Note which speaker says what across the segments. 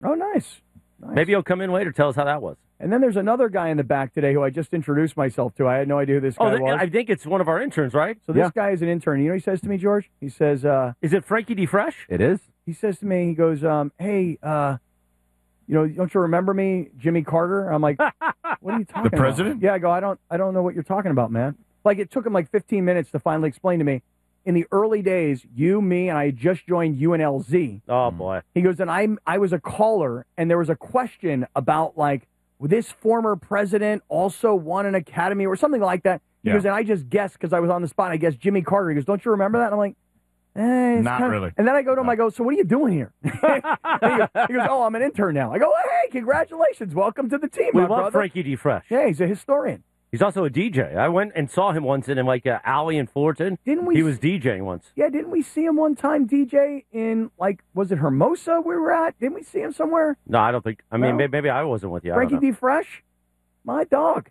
Speaker 1: Oh, nice.
Speaker 2: Maybe he'll come in later, tell us how that was.
Speaker 1: And then there's another guy in the back today who I just introduced myself to. I had no idea who this guy was.
Speaker 2: I think it's one of our interns, right?
Speaker 1: So this guy is an intern. You know what he says to me, George? He says,
Speaker 2: is it Frankie D. Fresh?
Speaker 3: It is.
Speaker 1: He says to me, he goes, hey, don't you remember me, Jimmy Carter? I'm like, what are you talking about?
Speaker 4: The president?
Speaker 1: Yeah, I go, I don't know what you're talking about, man. Like, it took him like 15 minutes to finally explain to me. In the early days, you, me, and I had just joined UNLZ.
Speaker 2: Oh, boy.
Speaker 1: He goes, and I was a caller, and there was a question about, like, this former president also won an academy or something like that. He goes, and I just guessed because I was on the spot. I guessed Jimmy Carter. He goes, don't you remember that? And I'm like,
Speaker 4: not really.
Speaker 1: And then I go to him, I go, so what are you doing here? he goes, oh, I'm an intern now. I go, hey, congratulations. Welcome to the team,
Speaker 2: We
Speaker 1: my
Speaker 2: love
Speaker 1: brother.
Speaker 2: Frankie D. Fresh.
Speaker 1: Yeah, he's a historian.
Speaker 2: He's also a DJ. I went and saw him once in like an alley in Fullerton.
Speaker 1: Didn't we?
Speaker 2: He was DJing once.
Speaker 1: Yeah, didn't we see him one time DJ in, like, was it Hermosa we were at? Didn't we see him somewhere?
Speaker 2: No, I don't think. I mean,
Speaker 1: No?
Speaker 2: maybe I wasn't with you.
Speaker 1: Frankie D. Fresh? My dog.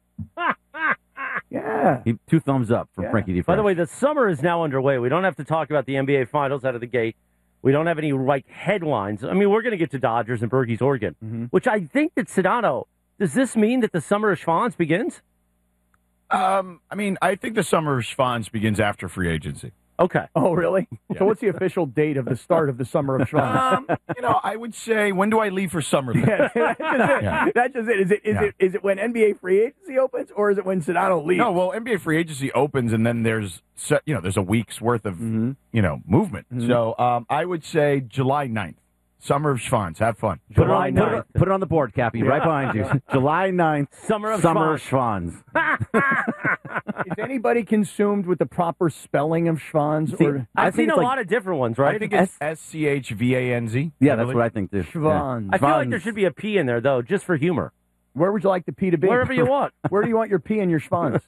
Speaker 1: Yeah.
Speaker 3: 2 thumbs up from Frankie D.
Speaker 2: By the way, the summer is now underway. We don't have to talk about the NBA Finals out of the gate. We don't have any, like, headlines. I mean, we're going to get to Dodgers and Berkey's Oregon, which I think that Sedano, does this mean that the summer of Schwann's begins?
Speaker 4: I mean, I think the summer of Schwann's begins after free agency.
Speaker 2: Okay.
Speaker 1: Oh, really? Yeah. So what's the official date of the start of the summer of Schwann's?
Speaker 4: I would say, when do I leave for summer?
Speaker 1: That's just it. Is it when NBA free agency opens, or is it when Sedano leaves?
Speaker 4: No, well, NBA free agency opens, and then there's a week's worth of movement. So I would say July 9th. Summer of Schwann's. Have fun.
Speaker 3: Put it on the board, Cappy, right behind you. July 9th,
Speaker 2: Summer of
Speaker 3: Schwann's.
Speaker 1: Is anybody consumed with the proper spelling of Schwann's?
Speaker 2: I've seen a lot of different ones, right?
Speaker 4: I think it's SCHVANZ.
Speaker 3: Yeah, that's what I think, too.
Speaker 1: Schwann's.
Speaker 2: I feel like there should be a P in there, though, just for humor.
Speaker 1: Where would you like the P to be?
Speaker 2: Wherever you want.
Speaker 1: Where do you want your P in your Schwann's?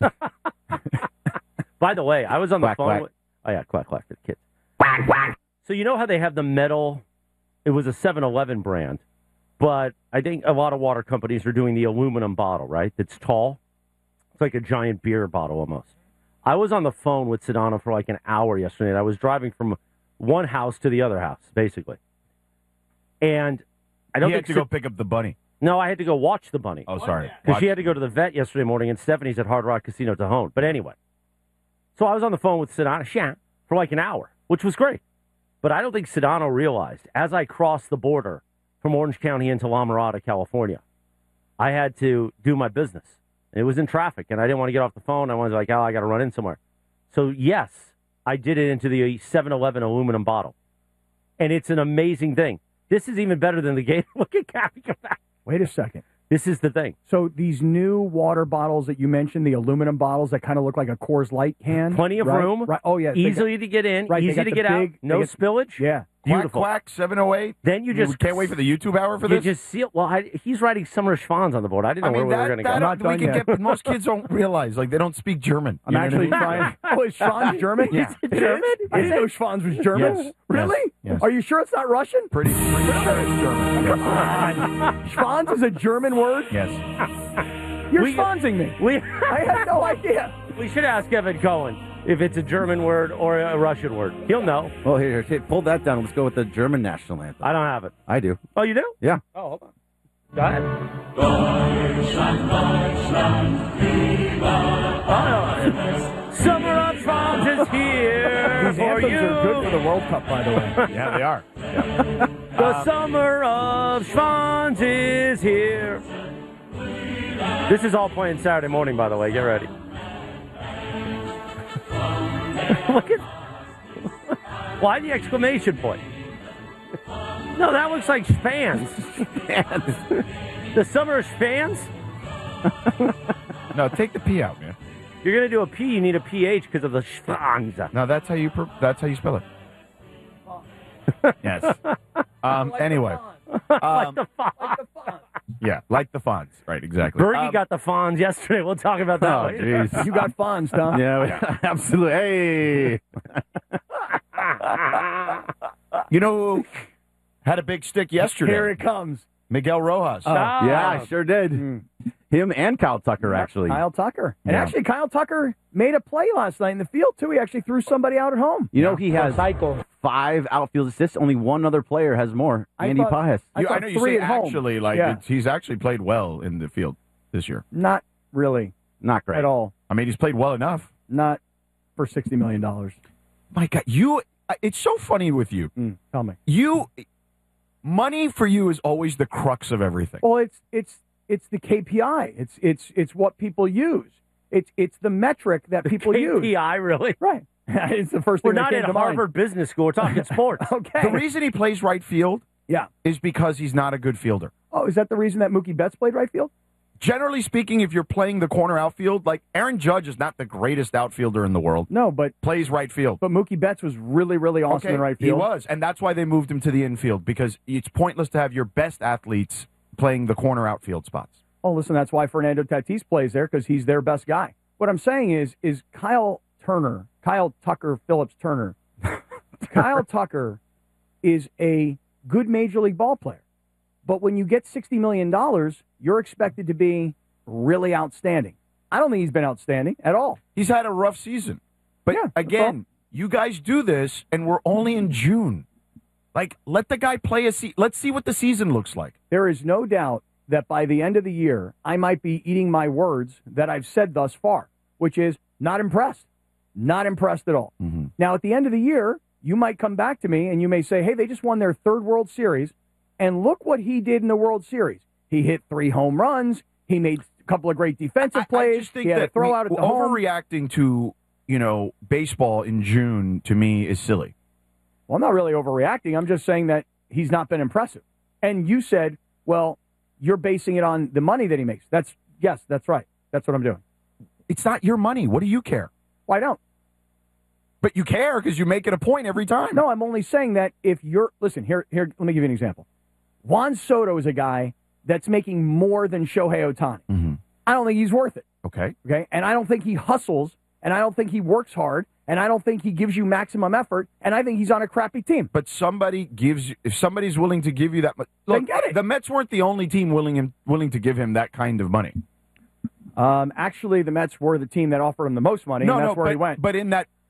Speaker 2: By the way, I was on the phone.
Speaker 3: Quack.
Speaker 2: Oh, yeah, quack, quack for the kids. Quack, quack. So you know how they have the metal... It was a 7-Eleven brand, but I think a lot of water companies are doing the aluminum bottle, right? That's tall. It's like a giant beer bottle almost. I was on the phone with Sedano for like an hour yesterday, and I was driving from one house to the other house, basically. And I don't think...
Speaker 4: You had to go pick up the bunny.
Speaker 2: No, I had to go watch the bunny.
Speaker 4: Oh, sorry.
Speaker 2: Because she had to go to the vet yesterday morning, and Stephanie's at Hard Rock Casino Tejon. But anyway, so I was on the phone with Sedano for like an hour, which was great. But I don't think Sedano realized, as I crossed the border from Orange County into La Mirada, California, I had to do my business. It was in traffic, and I didn't want to get off the phone. I was like, oh, I got to run in somewhere. So, yes, I did it into the 7-Eleven aluminum bottle. And it's an amazing thing. This is even better than the game. Look at Cappy come back.
Speaker 1: Wait a second.
Speaker 2: This is the thing.
Speaker 1: So these new water bottles that you mentioned, the aluminum bottles that kind of look like a Coors Light can.
Speaker 2: Plenty of room.
Speaker 1: Right. Oh, yeah.
Speaker 2: Easily to get in.
Speaker 1: Right,
Speaker 2: easy to get out. No spillage.
Speaker 1: Yeah.
Speaker 2: Beautiful.
Speaker 4: Quack, 708.
Speaker 2: Then you just
Speaker 4: can't wait for the YouTube hour for this.
Speaker 2: You just see it. Well, he's writing Summer Schwann's on the board. I didn't know where we were going to go.
Speaker 1: I'm not done yet.
Speaker 4: Most kids don't realize, like, they don't speak German.
Speaker 1: I'm actually trying. Oh, is Schwann's German?
Speaker 4: Yeah.
Speaker 1: Is it German? I didn't know Schwann's was German.
Speaker 4: Yes.
Speaker 1: Really?
Speaker 4: Yes.
Speaker 1: Are you sure it's not Russian?
Speaker 4: Pretty sure it's German.
Speaker 1: Come on. Schwann's is a German word?
Speaker 4: Yes.
Speaker 1: You're Schwanzing me. I had no idea.
Speaker 2: We should ask Evan Cohen if it's a German word or a Russian word. He'll know.
Speaker 3: Well, here, pull that down. Let's go with the German national anthem.
Speaker 2: I don't have it.
Speaker 3: I do.
Speaker 2: Oh, you do?
Speaker 3: Yeah.
Speaker 2: Oh, hold on. Go ahead.
Speaker 5: Deutschland, Deutschland, viva.
Speaker 2: Oh, no. Summer of Schwann's is here.
Speaker 1: These anthems are good for the World Cup, by the way.
Speaker 4: Yeah, they are. Yeah.
Speaker 2: The summer of Schwann's is here. This is all playing Saturday morning, by the way. Get ready. Look at... Why the exclamation point? No, that looks like fans. The summer of fans?
Speaker 4: No, take the P out, man.
Speaker 2: You're going to do a P, you need a PH because of the Schwanz.
Speaker 4: No, that's how you spell it. Yes. Anyway.
Speaker 2: Like the font.
Speaker 4: Yeah, like the fonts. Right, exactly.
Speaker 2: Bergie got the Fonz yesterday. We'll talk about that.
Speaker 3: Oh, jeez.
Speaker 1: You got Fonz, Tom.
Speaker 3: Yeah, absolutely. Hey.
Speaker 4: You know who had a big stick yesterday?
Speaker 1: Here it comes.
Speaker 4: Miguel Rojas.
Speaker 3: Yeah, I sure did. Him and Kyle Tucker, actually.
Speaker 1: Kyle Tucker. And
Speaker 4: Yeah.
Speaker 1: actually, Kyle Tucker made a play last night in the field, too. He actually threw somebody out at home.
Speaker 3: You know, he has 5 outfield assists. Only one other player has more. Andy Pajes.
Speaker 1: I
Speaker 4: know you
Speaker 1: three
Speaker 4: say
Speaker 1: at home.
Speaker 4: actually, like
Speaker 1: Yeah.
Speaker 4: he's actually played well in the field this year.
Speaker 1: Not really
Speaker 3: Not great.
Speaker 1: at all.
Speaker 4: I mean, he's played well enough.
Speaker 1: Not for $60 million.
Speaker 4: My God, it's so funny with you.
Speaker 1: Tell me.
Speaker 4: Money for you is always the crux of everything.
Speaker 1: Well, it's the KPI. It's what people use. It's the metric that people use.
Speaker 2: KPI, really?
Speaker 1: Right. It's the first thing
Speaker 2: We're
Speaker 1: that
Speaker 2: not
Speaker 1: came
Speaker 2: at
Speaker 1: to mind.
Speaker 2: Harvard Business School. We're talking sports.
Speaker 1: Okay.
Speaker 4: The reason he plays right field
Speaker 1: Yeah.
Speaker 4: is because he's not a good fielder.
Speaker 1: Oh, is that the reason that Mookie Betts played right field?
Speaker 4: Generally speaking, if you're playing the corner outfield, like Aaron Judge is not the greatest outfielder in the world.
Speaker 1: No, but
Speaker 4: Plays right field.
Speaker 1: Mookie Betts was really, really awesome in right
Speaker 4: He
Speaker 1: field.
Speaker 4: was, and that's why they moved him to the infield, because it's pointless to have your best athletes playing the corner outfield spots.
Speaker 1: Oh, listen, that's why Fernando Tatis plays there, because he's their best guy. What I'm saying is Kyle Tucker Phillips Turner, Kyle Tucker is a good Major League ball player. But when you get $60 million, you're expected to be really outstanding. I don't think he's been outstanding at all.
Speaker 4: He's had a rough season. But
Speaker 1: Yeah, that's
Speaker 4: again, you guys do this, and we're only in June. Like, let the guy play let's see what the season looks like.
Speaker 1: There is no doubt that by the end of the year, I might be eating my words that I've said thus far, which is not impressed. Not impressed at all.
Speaker 4: Mm-hmm.
Speaker 1: Now, at the end of the year, you might come back to me and you may say, hey, they just won their 3rd World Series, and look what he did in the World Series. He hit 3 home runs. He made a couple of great defensive plays.
Speaker 4: I just think
Speaker 1: he had
Speaker 4: that
Speaker 1: a throw out at the home.
Speaker 4: overreacting to, baseball in June, to me, is silly.
Speaker 1: Well, I'm not really overreacting. I'm just saying that he's not been impressive. And you said, well, you're basing it on the money that he makes. Yes, that's right. That's what I'm doing.
Speaker 4: It's not your money. What do you care?
Speaker 1: Well, I don't.
Speaker 4: But you care because you make it a point every time.
Speaker 1: No, I'm only saying that if you're, listen, here, let me give you an example. Juan Soto is a guy that's making more than Shohei Ohtani.
Speaker 4: Mm-hmm.
Speaker 1: I don't think he's worth it.
Speaker 4: Okay.
Speaker 1: Okay. And I don't think he hustles, and I don't think he works hard, and I don't think he gives you maximum effort, and I think he's on a crappy team.
Speaker 4: But if somebody's willing to give you that much,
Speaker 1: Then get it.
Speaker 4: The Mets weren't the only team willing to give him that kind of money.
Speaker 1: Actually, the Mets were the team that offered him the most money, and that's where he went.
Speaker 4: But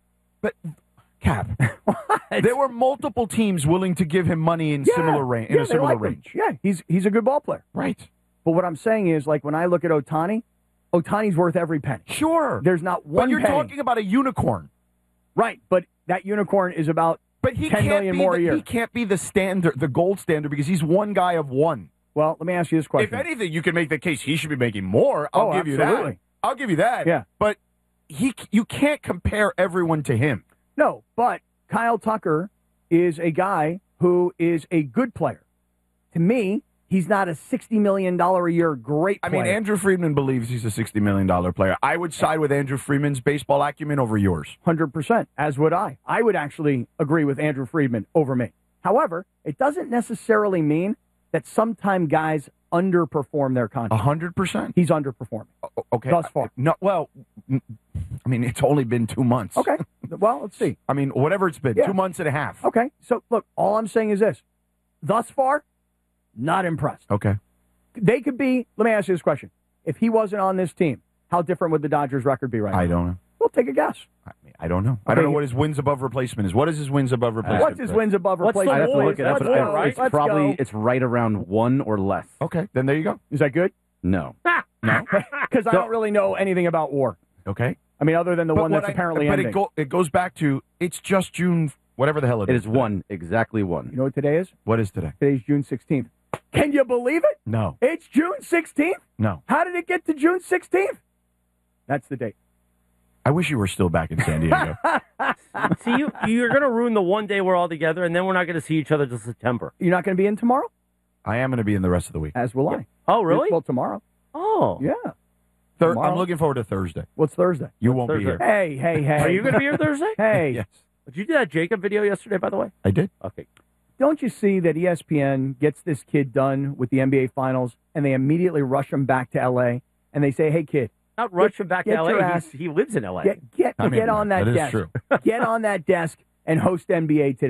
Speaker 4: Cap, there were multiple teams willing to give him money in similar range. In a
Speaker 1: they
Speaker 4: similar
Speaker 1: like him.
Speaker 4: range.
Speaker 1: Yeah, he's a good ball player.
Speaker 4: Right.
Speaker 1: But what I'm saying is, like, when I look at Ohtani's worth every penny.
Speaker 4: Sure.
Speaker 1: There's not one
Speaker 4: But you're
Speaker 1: penny.
Speaker 4: talking about a unicorn.
Speaker 1: Right, but that unicorn is about
Speaker 4: But he
Speaker 1: 10
Speaker 4: can't
Speaker 1: million
Speaker 4: be
Speaker 1: more a year.
Speaker 4: He can't be the standard, the gold standard, because he's one guy of one.
Speaker 1: Well, let me ask you this question.
Speaker 4: If anything, you can make the case he should be making more.
Speaker 1: Oh,
Speaker 4: I'll give you
Speaker 1: absolutely.
Speaker 4: that. I'll give you that.
Speaker 1: Yeah.
Speaker 4: But you can't compare everyone to him.
Speaker 1: No, but Kyle Tucker is a guy who is a good player. To me, he's not a $60 million a year great player.
Speaker 4: I mean, Andrew Friedman believes he's a $60 million player. I would side with Andrew Friedman's baseball acumen over yours.
Speaker 1: 100%, as would I. I would actually agree with Andrew Friedman over me. However, it doesn't necessarily mean that sometimes guys underperform their contract.
Speaker 4: 100%?
Speaker 1: He's underperforming.
Speaker 4: Okay.
Speaker 1: Thus far.
Speaker 4: No, well, I mean, it's only been 2 months.
Speaker 1: Okay. Well, let's see.
Speaker 4: I mean, whatever it's been,
Speaker 1: Yeah.
Speaker 4: 2 months and a half.
Speaker 1: Okay. So, look, all I'm saying is this. Thus far, not impressed.
Speaker 4: Okay.
Speaker 1: They could be, let me ask you this question. If he wasn't on this team, how different would the Dodgers' record be right now?
Speaker 4: I don't know.
Speaker 1: Well, take a guess.
Speaker 4: I don't know. I don't know what his wins above replacement is. What is his wins above replacement?
Speaker 1: What's his wins above
Speaker 2: What's the
Speaker 1: replacement?
Speaker 3: I'd have to
Speaker 2: Boys,
Speaker 3: look it up.
Speaker 2: that's
Speaker 3: But
Speaker 2: all right.
Speaker 3: It's
Speaker 1: Let's
Speaker 3: probably
Speaker 1: go.
Speaker 3: it's right around 1 or less.
Speaker 4: Okay, then there you go.
Speaker 1: Is that good?
Speaker 3: No.
Speaker 4: No.
Speaker 1: Because I don't really know anything about WAR.
Speaker 4: Okay.
Speaker 1: I mean, other than the one
Speaker 4: what
Speaker 1: that's apparently
Speaker 4: but
Speaker 1: ending.
Speaker 4: it goes back to, it's just June, whatever the hell
Speaker 3: It is 1, exactly 1.
Speaker 1: You know what today is?
Speaker 4: What is today?
Speaker 1: Today's June 16th. Can you believe it?
Speaker 4: No.
Speaker 1: It's June 16th?
Speaker 4: No.
Speaker 1: How did it get to June 16th? That's the date.
Speaker 4: I wish you were still back in San Diego.
Speaker 2: See, you're going to ruin the one day we're all together, and then we're not going to see each other till September.
Speaker 1: You're not going to be in tomorrow?
Speaker 4: I am going to be in the rest of the week.
Speaker 1: As will I.
Speaker 2: Oh, really?
Speaker 1: Well, tomorrow.
Speaker 2: Oh.
Speaker 1: Yeah.
Speaker 4: I'm
Speaker 1: Tomorrow?
Speaker 4: looking forward to Thursday.
Speaker 1: What's Thursday?
Speaker 4: You won't
Speaker 2: Thursday?
Speaker 4: be here.
Speaker 1: Hey, hey, hey.
Speaker 2: Are you going to be here Thursday?
Speaker 1: Hey.
Speaker 4: Yes.
Speaker 2: Did you do that Jacob video yesterday, by the way?
Speaker 4: I did.
Speaker 2: Okay.
Speaker 1: Don't you see that ESPN gets this kid done with the NBA Finals, and they immediately rush him back to L.A., and they say, hey, kid,
Speaker 2: Not rush him back to
Speaker 1: get your
Speaker 2: L.A.
Speaker 1: ass-
Speaker 2: He lives in L.A.
Speaker 1: get
Speaker 4: I mean,
Speaker 1: on that
Speaker 4: that is
Speaker 1: desk.
Speaker 4: true.
Speaker 1: Get on that desk and host NBA today.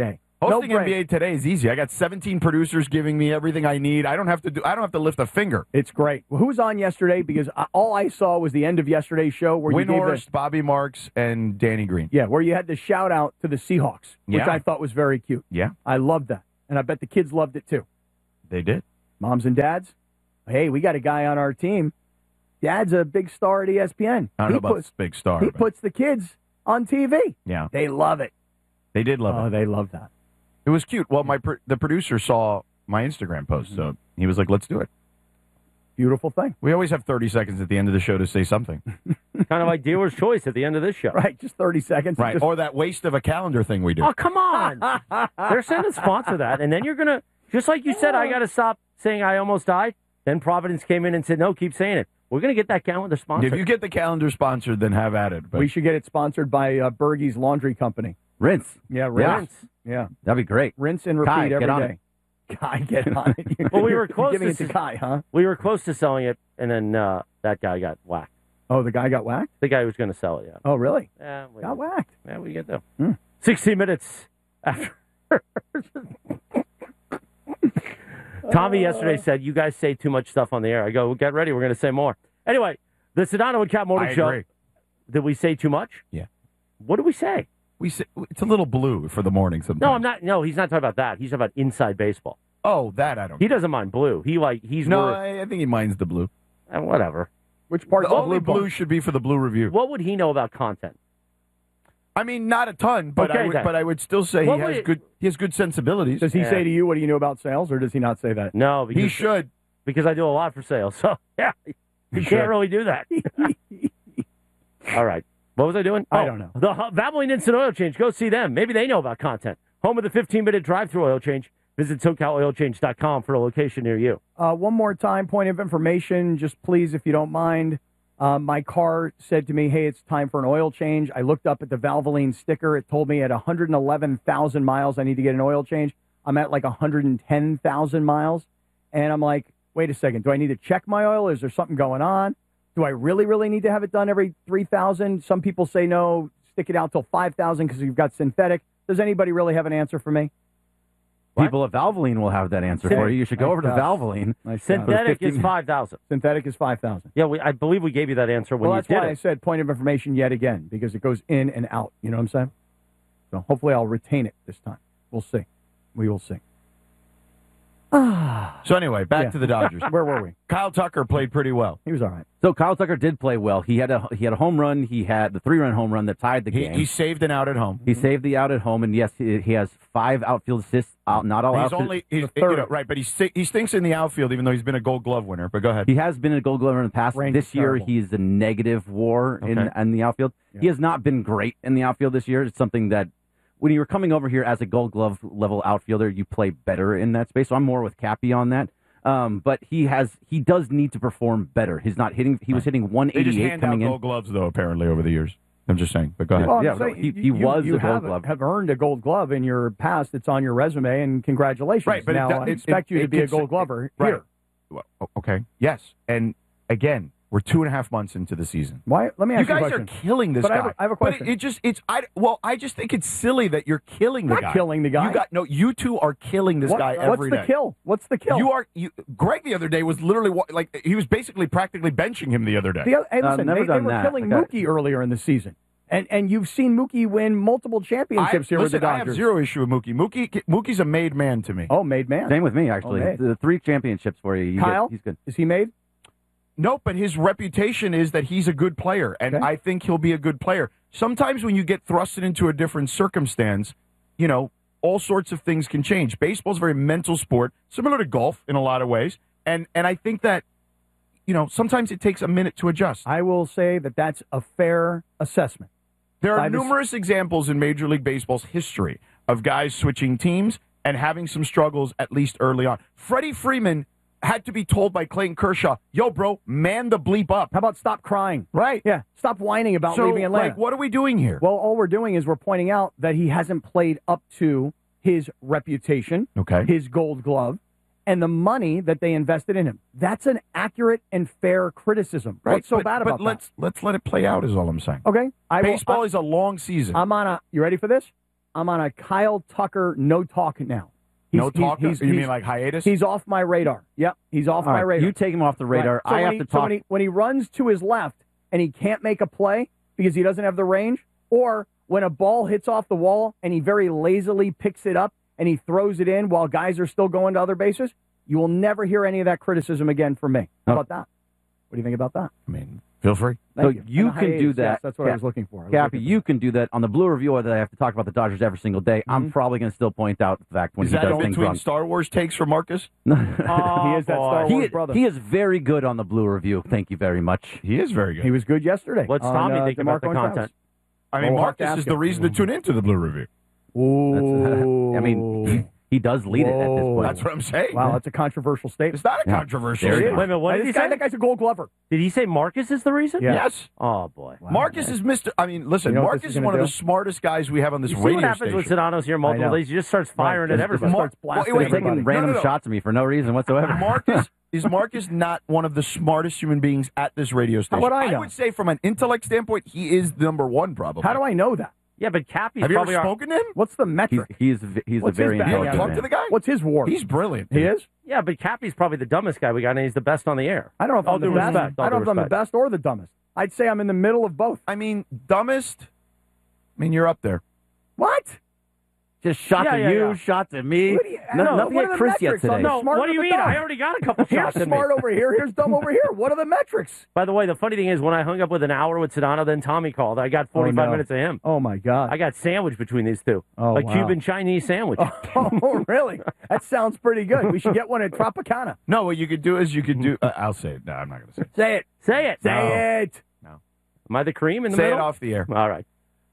Speaker 4: Hosting
Speaker 1: No break.
Speaker 4: NBA Today is easy. I got 17 producers giving me everything I need. I don't have to lift a finger.
Speaker 1: It's great. Well, who was on yesterday? Because all I saw was the end of yesterday's show where you gave
Speaker 4: Windhorst, Bobby Marks, and Danny Green.
Speaker 1: where you had the shout out to the Seahawks, which
Speaker 4: Yeah.
Speaker 1: I thought was very cute.
Speaker 4: Yeah,
Speaker 1: I loved that, and I bet the kids loved it too.
Speaker 4: they did.
Speaker 1: Moms and dads, hey, we got a guy on our team. Dad's a big star at ESPN.
Speaker 4: I don't know about this big star.
Speaker 1: He
Speaker 4: but
Speaker 1: puts the kids on TV.
Speaker 4: yeah,
Speaker 1: They love it.
Speaker 4: they did love
Speaker 1: Oh,
Speaker 4: it.
Speaker 1: they love that.
Speaker 4: It was cute. Well, the producer saw my Instagram post, so he was like, "Let's do it."
Speaker 1: Beautiful thing.
Speaker 4: We always have 30 seconds at the end of the show to say something,
Speaker 2: Kind of like dealer's choice at the end of this show.
Speaker 1: Right, just 30 seconds.
Speaker 4: right?
Speaker 1: Just,
Speaker 4: Or that waste of a calendar thing we do.
Speaker 2: Oh, come on. They're saying to sponsor that. And then you're going to, just like you said, I got to stop saying I almost died. Then Providence came in and said, no, keep saying it. We're going to get that calendar sponsored.
Speaker 4: If you get the calendar sponsored, then have at it. But
Speaker 1: we should get it sponsored by Bergie's Laundry Company.
Speaker 3: Rinse.
Speaker 1: Yeah,
Speaker 3: Yeah.
Speaker 1: rinse. Yeah.
Speaker 3: That'd be great.
Speaker 1: Rinse and repeat
Speaker 3: Kai,
Speaker 1: every
Speaker 3: get on
Speaker 1: day. Kai, get on it.
Speaker 2: Well, we were close
Speaker 1: You're giving
Speaker 2: to
Speaker 1: it to Kai, huh?
Speaker 2: We were close to selling it, and then that guy got whacked.
Speaker 1: Oh, the guy got whacked?
Speaker 2: The guy who was going to sell it, yeah.
Speaker 1: Oh, really?
Speaker 2: Yeah,
Speaker 1: Got whacked.
Speaker 2: Yeah, what do you get though?
Speaker 1: Hmm.
Speaker 2: 16 minutes after. Tommy yesterday said, you guys say too much stuff on the air. I go, well, get ready. We're going to say more. Anyway, the Sedano and Cat Morning
Speaker 4: I
Speaker 2: Show.
Speaker 4: agree.
Speaker 2: Did we say too much?
Speaker 4: Yeah.
Speaker 2: What did we say?
Speaker 4: We say, it's a little blue for the morning sometimes.
Speaker 2: No, I'm not. No, he's not talking about that. He's talking about inside baseball.
Speaker 4: Oh, that I don't.
Speaker 2: He doesn't mind blue. He's
Speaker 4: no,
Speaker 2: worried.
Speaker 4: I think he minds the blue.
Speaker 2: Whatever.
Speaker 1: Which part
Speaker 4: The
Speaker 1: of
Speaker 4: only
Speaker 1: blue
Speaker 4: blue should be for the blue review.
Speaker 2: What would he know about content?
Speaker 4: I mean, not a ton, but
Speaker 2: Okay, then.
Speaker 4: I would still say
Speaker 2: What
Speaker 4: he
Speaker 2: would
Speaker 4: has
Speaker 2: it-
Speaker 4: he has good sensibilities.
Speaker 1: Does he
Speaker 2: Yeah.
Speaker 1: say to you, what do you know about sales, or does he not say that?
Speaker 2: No, because
Speaker 4: He should.
Speaker 2: because I do a lot for sales. So yeah, you
Speaker 4: should.
Speaker 2: can't really do that. All right. What was I doing?
Speaker 1: I don't know.
Speaker 2: The Valvoline Instant Oil Change. Go see them. Maybe they know about content. Home of the 15-minute drive-through oil change. Visit SoCalOilChange.com for a location near you.
Speaker 1: One more time, point of information, just please, if you don't mind. My car said to me, hey, it's time for an oil change. I looked up at the Valvoline sticker. It told me at 111,000 miles I need to get an oil change. I'm at like 110,000 miles. And I'm like, wait a second. Do I need to check my oil? Is there something going on? Do I really, really need to have it done every 3,000? Some people say no, stick it out till 5,000 because you've got synthetic. Does anybody really have an answer for me?
Speaker 3: People at Valvoline will have that answer for you. You should go over to Valvoline.
Speaker 2: Synthetic is
Speaker 3: 15
Speaker 2: 5,000.
Speaker 1: Synthetic is 5,000.
Speaker 2: Yeah, I believe we gave you that answer when
Speaker 1: Well,
Speaker 2: you
Speaker 1: that's
Speaker 2: did
Speaker 1: why I
Speaker 2: it.
Speaker 1: said point of information yet again, because it goes in and out. You know what I'm saying? So hopefully I'll retain it this time. We'll see. We will see.
Speaker 4: So anyway, back
Speaker 1: Yeah.
Speaker 4: to the Dodgers.
Speaker 1: Where were we?
Speaker 4: Kyle Tucker played pretty well.
Speaker 1: He was all right.
Speaker 3: So Kyle Tucker did play well. He had a home run. He had the 3-run home run that tied the game.
Speaker 4: He saved an out at home.
Speaker 3: He saved the out at home, and yes, he has 5 outfield assists. Not all
Speaker 4: He's
Speaker 3: outfield.
Speaker 4: only
Speaker 1: the
Speaker 4: you
Speaker 1: third.
Speaker 4: know, right, but he stinks in the outfield, even though he's been a Gold Glove winner. But go ahead.
Speaker 3: He has been a Gold Glover in the past.
Speaker 1: Range
Speaker 3: This
Speaker 1: is
Speaker 3: year,
Speaker 1: terrible.
Speaker 3: he's a negative WAR in
Speaker 4: Okay.
Speaker 3: the outfield.
Speaker 1: Yeah.
Speaker 3: He has not been great in the outfield this year. It's something that when you're coming over here as a Gold Glove level outfielder, you play better in that space. So I'm more with Cappy on that. But he does need to perform better. He's not hitting. He was hitting
Speaker 4: They just
Speaker 3: 188
Speaker 4: hand out
Speaker 3: coming in.
Speaker 4: Gold Gloves though, apparently over the years. I'm just saying. But go ahead.
Speaker 1: Well, I'm
Speaker 3: Yeah,
Speaker 1: saying,
Speaker 3: he was
Speaker 1: you
Speaker 3: a Gold
Speaker 1: have,
Speaker 3: Glove.
Speaker 1: have earned a Gold Glove in your past. It's on your resume, and congratulations.
Speaker 4: Right, but
Speaker 1: now I expect you to be a Gold Glover
Speaker 4: right.
Speaker 1: here.
Speaker 4: Well, okay. Yes, and again, we're 2.5 months into the season.
Speaker 1: Why? Let me ask
Speaker 4: You
Speaker 1: you a
Speaker 4: guys
Speaker 1: question.
Speaker 4: are killing this
Speaker 1: But I
Speaker 4: guy.
Speaker 1: have I have a
Speaker 4: But
Speaker 1: question.
Speaker 4: I just think it's silly that you're killing the
Speaker 1: Not
Speaker 4: guy.
Speaker 1: killing the guy.
Speaker 4: You two are killing this guy every day.
Speaker 1: What's the kill? What's the kill?
Speaker 4: Greg the other day was literally like he was basically practically benching him the other day.
Speaker 1: Hey, listen,
Speaker 3: never
Speaker 1: they
Speaker 3: done
Speaker 1: were
Speaker 3: that.
Speaker 1: killing
Speaker 3: Okay.
Speaker 1: Mookie earlier in the season. And you've seen Mookie win multiple championships here with the
Speaker 4: Listen, I
Speaker 1: Dodgers.
Speaker 4: have zero issue with Mookie. Mookie's a made man to me.
Speaker 1: Oh, made man.
Speaker 3: Same with me, actually.
Speaker 1: Okay.
Speaker 3: The 3 championships for you.
Speaker 1: Kyle?
Speaker 3: He's good.
Speaker 1: Is he made?
Speaker 4: No, but his reputation is that he's a good player, and
Speaker 1: Okay.
Speaker 4: I think he'll be a good player. Sometimes when you get thrusted into a different circumstance, all sorts of things can change. Baseball's a very mental sport, similar to golf in a lot of ways, and I think that, sometimes it takes a minute to adjust.
Speaker 1: I will say that that's a fair assessment.
Speaker 4: There
Speaker 1: by
Speaker 4: are
Speaker 1: this-
Speaker 4: numerous examples in Major League Baseball's history of guys switching teams and having some struggles, at least early on. Freddie Freeman had to be told by Clayton Kershaw, yo, bro, man the bleep up.
Speaker 1: How about stop crying?
Speaker 4: Right.
Speaker 1: Yeah, stop whining about
Speaker 4: So,
Speaker 1: leaving Atlanta.
Speaker 4: what are we doing here?
Speaker 1: Well, all we're doing is we're pointing out that he hasn't played up to his reputation,
Speaker 4: Okay.
Speaker 1: his Gold Glove, and the money that they invested in him. That's an accurate and fair criticism. What's so bad about
Speaker 4: let's let it play out is all I'm saying.
Speaker 1: that? Okay.
Speaker 4: Baseball is a long season.
Speaker 1: I'm on a. You ready for this? I'm on a Kyle Tucker no talk now.
Speaker 4: No talk? You mean like hiatus?
Speaker 1: He's off my radar. Yep, he's off my radar.
Speaker 3: You take him off the radar.
Speaker 1: Right. So
Speaker 3: I have to talk.
Speaker 1: So when he runs to his left and he can't make a play because he doesn't have the range, or when a ball hits off the wall and he very lazily picks it up and he throws it in while guys are still going to other bases, you will never hear any of that criticism again from me. How about that? What do you think about that?
Speaker 4: I mean, feel free.
Speaker 3: So you can do that.
Speaker 1: Yes, that's what I was looking for.
Speaker 3: Cappy, you can do that. On the Blue Review that I have to talk about the Dodgers every single day, I'm probably going to still point out the fact when
Speaker 4: Is
Speaker 3: he
Speaker 4: that
Speaker 3: does
Speaker 4: in
Speaker 3: things
Speaker 4: between
Speaker 3: wrong.
Speaker 4: Star Wars takes for Marcus?
Speaker 1: He is that Star Wars brother.
Speaker 3: He is very good on the Blue Review. Thank you very much.
Speaker 4: He is very good.
Speaker 1: He was good yesterday.
Speaker 2: What's Tommy think about the
Speaker 1: DeMarco and
Speaker 2: content?
Speaker 1: Travis.
Speaker 4: I mean,
Speaker 1: We'll have to
Speaker 4: Marcus
Speaker 1: ask
Speaker 4: is the
Speaker 1: him.
Speaker 4: reason to tune into the Blue Review.
Speaker 1: Ooh.
Speaker 3: I mean, he does lead it at this point.
Speaker 4: That's what I'm saying.
Speaker 1: Wow, that's a controversial statement.
Speaker 4: It's not a controversial
Speaker 3: There you
Speaker 4: statement.
Speaker 2: Wait a minute, what did he say?
Speaker 1: That guy's a Gold Glover.
Speaker 2: Did he say Marcus is the reason?
Speaker 1: Yeah.
Speaker 4: Yes.
Speaker 2: Oh, boy.
Speaker 4: Marcus is Mr. I mean, listen,
Speaker 1: You know what
Speaker 4: Marcus
Speaker 1: this
Speaker 4: is
Speaker 1: is
Speaker 4: one of
Speaker 1: gonna
Speaker 4: the
Speaker 1: do?
Speaker 4: smartest guys we have on this
Speaker 2: You see
Speaker 4: radio
Speaker 2: what happens
Speaker 4: station.
Speaker 2: when Sedano's here multiple
Speaker 1: know.
Speaker 2: days? He just starts firing at
Speaker 1: Just
Speaker 2: everybody.
Speaker 1: starts blasting
Speaker 4: wait,
Speaker 1: everybody.
Speaker 3: Taking random
Speaker 4: No.
Speaker 3: shots at me for no reason whatsoever.
Speaker 4: Marcus not one of the smartest human beings at this radio station?
Speaker 1: would I know?
Speaker 4: I would say from an intellect standpoint, he is number one, probably.
Speaker 1: How do I know that?
Speaker 2: Yeah, but Cappy's
Speaker 4: Have you ever
Speaker 2: probably
Speaker 4: spoken to him?
Speaker 1: What's the metric?
Speaker 3: He's
Speaker 1: What's
Speaker 3: a very
Speaker 1: his
Speaker 4: You don't
Speaker 3: intelligent
Speaker 4: talk
Speaker 3: man.
Speaker 4: to the guy?
Speaker 1: What's his war?
Speaker 4: He's brilliant.
Speaker 1: He is?
Speaker 2: Yeah, but Cappy's probably the dumbest guy we got, and he's the best on the air.
Speaker 1: I don't know if
Speaker 2: All
Speaker 1: I'm the
Speaker 2: due
Speaker 1: best.
Speaker 2: respect, all
Speaker 1: I don't know
Speaker 2: due
Speaker 1: if I'm the
Speaker 2: respect.
Speaker 1: best or the dumbest. I'd say I'm in the middle of both.
Speaker 4: I mean, dumbest? I mean, you're up there.
Speaker 1: What?
Speaker 3: Just shots
Speaker 2: Yeah,
Speaker 3: at
Speaker 2: yeah,
Speaker 3: you,
Speaker 2: yeah.
Speaker 3: shots at me.
Speaker 1: What do you-
Speaker 3: Nothing
Speaker 1: what
Speaker 3: at
Speaker 1: are the
Speaker 3: Chris yet
Speaker 1: metrics on
Speaker 3: today.
Speaker 1: that?
Speaker 2: No,
Speaker 1: Smart
Speaker 2: what do you
Speaker 1: or
Speaker 2: mean?
Speaker 1: dumb?
Speaker 2: I already got a couple
Speaker 1: Here's
Speaker 2: shots at me.
Speaker 1: smart over here. Here's dumb over here. What are the metrics?
Speaker 2: By the way, the funny thing is, when I hung up with an hour with Sedano, then Tommy called. I got 45
Speaker 1: no.
Speaker 2: minutes of him.
Speaker 1: Oh, my God.
Speaker 2: I got sandwich between these two.
Speaker 1: Oh,
Speaker 2: like
Speaker 1: wow.
Speaker 2: Cuban-Chinese sandwich.
Speaker 1: Oh, really? That sounds pretty good. We should get one at Tropicana.
Speaker 4: No, what you could do is you could do. I'll say it. No, I'm not going to say it.
Speaker 1: Say it.
Speaker 2: Say it.
Speaker 1: Say it.
Speaker 2: Am I the cream in the
Speaker 4: Say
Speaker 2: middle?
Speaker 4: it off the air.
Speaker 2: All right.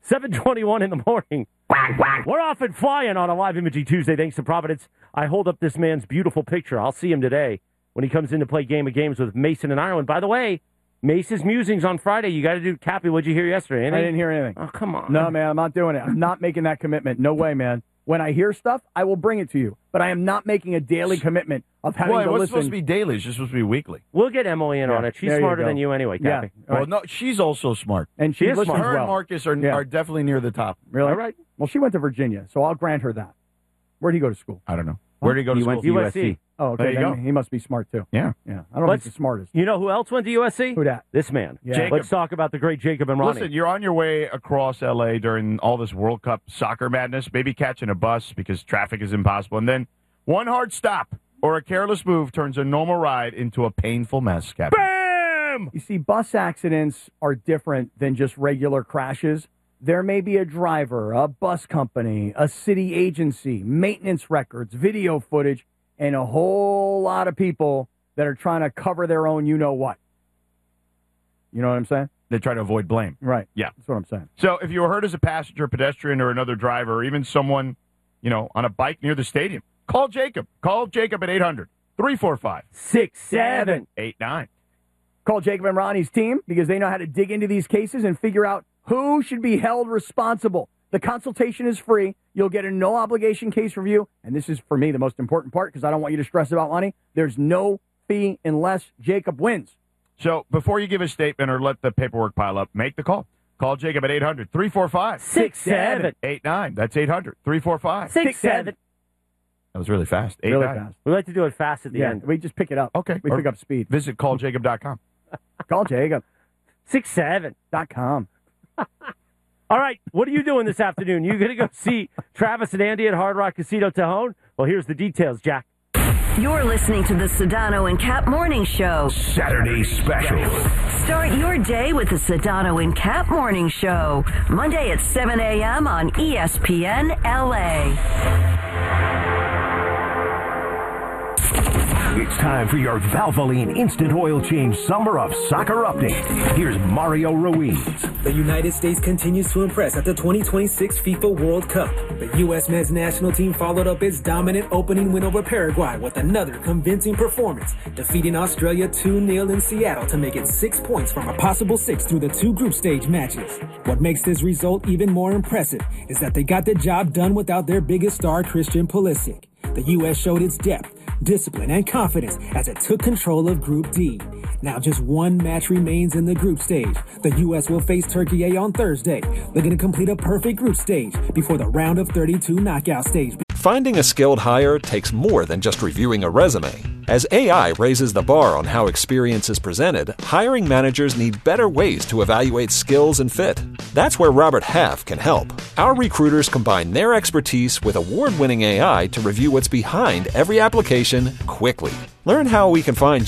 Speaker 2: 7:21 in the morning. We're off and flying on a live imaging Tuesday. Thanks to Providence. I hold up this man's beautiful picture. I'll see him today when he comes in to play Game of Games with Mason and Ireland. By the way, Mace's musings on Friday. You got to do Cappy. What'd you hear yesterday? Anything?
Speaker 1: I didn't hear anything.
Speaker 2: Oh, come on.
Speaker 1: No, man, I'm not doing it. I'm not making that commitment. No way, man. When I hear stuff, I will bring it to you. But I am not making a daily commitment of having
Speaker 4: Well,
Speaker 1: to
Speaker 4: what's
Speaker 1: listen.
Speaker 4: supposed to be daily? It's just supposed to be weekly.
Speaker 2: We'll get Emily in on it. She's
Speaker 1: there you
Speaker 2: smarter
Speaker 1: go.
Speaker 2: than you anyway,
Speaker 1: Yeah.
Speaker 2: Cappy.
Speaker 4: Well, no, she's also smart.
Speaker 1: And she
Speaker 2: She is
Speaker 1: listens
Speaker 2: smart.
Speaker 4: Her
Speaker 1: well.
Speaker 4: and Marcus are
Speaker 1: Yeah.
Speaker 4: definitely near the top.
Speaker 1: Really?
Speaker 2: All right.
Speaker 1: Well, she went to Virginia, so I'll grant her that. Where'd he go to school?
Speaker 4: I don't know. Where did he go to
Speaker 3: He
Speaker 4: school?
Speaker 3: went to
Speaker 2: USC.
Speaker 3: USC.
Speaker 1: Oh, okay.
Speaker 4: There you
Speaker 1: Then
Speaker 4: go.
Speaker 1: he must be smart, too.
Speaker 4: Yeah.
Speaker 1: Yeah. I don't know if
Speaker 2: Let's-
Speaker 1: he's the smartest.
Speaker 2: You know who else went to USC?
Speaker 1: Who dat?
Speaker 2: This man.
Speaker 1: Yeah.
Speaker 4: Jacob.
Speaker 2: Let's talk about the great Jacob and Ronnie.
Speaker 4: Listen, you're on your way across L.A. during all this World Cup soccer madness, maybe catching a bus because traffic is impossible, and then one hard stop or a careless move turns a normal ride into a painful mess, Captain.
Speaker 2: Bam!
Speaker 1: You see, bus accidents are different than just regular crashes. There may be a driver, a bus company, a city agency, maintenance records, video footage, and a whole lot of people that are trying to cover their own you-know-what. You know what I'm saying?
Speaker 4: They try to avoid blame.
Speaker 1: Right.
Speaker 4: Yeah.
Speaker 1: That's what I'm saying.
Speaker 4: So if you were hurt as a passenger, pedestrian, or another driver, or even someone, on a bike near the stadium, call Jacob. Call Jacob at 800-345-6789.
Speaker 1: 6-7. Call Jacob and Ronnie's team because they know how to dig into these cases and figure out who should be held responsible. The consultation is free. You'll get a no-obligation case review. And this is, for me, the most important part because I don't want you to stress about money. There's no fee unless Jacob wins.
Speaker 4: So before you give a statement or let the paperwork pile up, make the call. Call Jacob at 800-345-6789.
Speaker 2: 6-7.
Speaker 4: That's 800-345.
Speaker 2: 6-7.
Speaker 4: That was really fast. 8-9.
Speaker 1: Really fast.
Speaker 2: We like to do it fast at the
Speaker 1: Yeah,
Speaker 2: end.
Speaker 1: we just pick it up.
Speaker 4: Okay.
Speaker 1: We
Speaker 4: Or
Speaker 1: pick up speed.
Speaker 4: Visit calljacob.com.
Speaker 1: Call Jacob.com.
Speaker 2: 6-7. All right, what are you doing this afternoon? You going to go see Travis and Andy at Hard Rock Casino Tejon? Well, here's the details, Jack.
Speaker 6: You're listening to the Sedano and Cap Morning Show.
Speaker 7: Saturday special.
Speaker 6: Start your day with the Sedano and Cap Morning Show. Monday at 7 a.m. on ESPN LA.
Speaker 7: It's time for your Valvoline Instant Oil Change Summer of Soccer update. Here's Mario Ruiz.
Speaker 8: The United States continues to impress at the 2026 FIFA World Cup. The U.S. men's national team followed up its dominant opening win over Paraguay with another convincing performance, defeating Australia 2-0 in Seattle to make it 6 points from a possible 6 through the 2 group stage matches. What makes this result even more impressive is that they got the job done without their biggest star, Christian Pulisic. The U.S. showed its depth, discipline, and confidence as it took control of Group D. Now just one match remains in the group stage. The U.S. will face Turkey A on Thursday, looking to complete a perfect group stage before the round of 32 knockout stage.
Speaker 9: Finding a skilled hire takes more than just reviewing a resume. As AI raises the bar on how experience is presented, hiring managers need better ways to evaluate skills and fit. That's where Robert Half can help. Our recruiters combine their expertise with award-winning AI to review what's behind every application quickly. Learn how we can find